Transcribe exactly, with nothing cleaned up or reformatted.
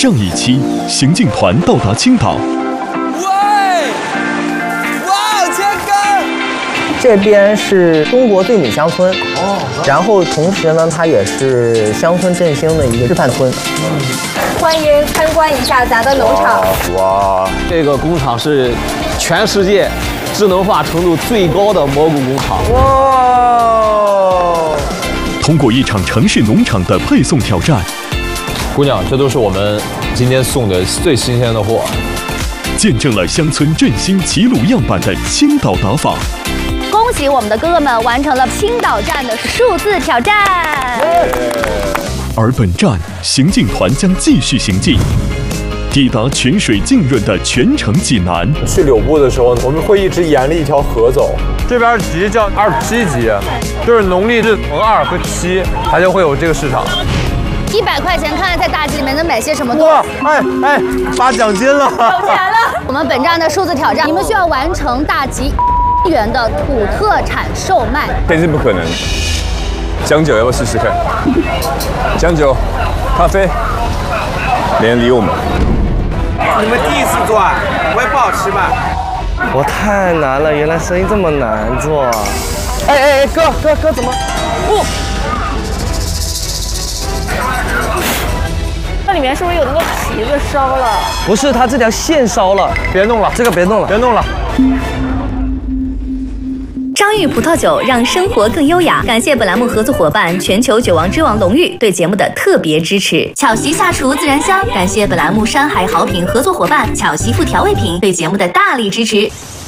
上一期，行进团到达青岛。 喂，哇，千哥！ 这边是中国最美乡村，哦，然后同时呢，它也是乡村振兴的一个示范村。 欢迎参观一下咱的农场。 哇， 这个工厂是全世界智能化程度最高的蘑菇工厂。 哇！ 通过一场城市农场的配送挑战， 姑娘，这都是我们今天送的最新鲜的货， 见证了乡村振兴齐鲁样板的青岛打法。 恭喜我们的哥哥们完成了青岛站的数字挑战。 而本站行进团将继续行进，抵达泉水浸润的泉城济南。 去柳埠的时候，我们会一直沿着一条河走。 这边集叫二七集，就是农历是从二和七，它就会有这个市场。 一百块钱，看看在大集里面能买些什么东哇， 西。 哎哎，发奖金了！ 收起来了。我们本站的数字挑战，你们需要完成大集一元的土特产售卖。 肯定不可能。江酒要不要试试看？江酒、咖啡，没人理我们。 你们第一次做啊？不会不好吃吧？ 我太难了，原来生意这么难做。哎哎哎，哥哥哥怎么？不。 那里面是不是有那个皮子烧了？ 不是，它这条线烧了。 别弄了， 这个别弄了， 别弄了。 张裕葡萄酒让生活更优雅。感谢本栏目合作伙伴全球酒王之王龙裕对节目的特别支持。巧媳下厨自然香。感谢本栏目山海好品合作伙伴巧媳妇调味品对节目的大力支持。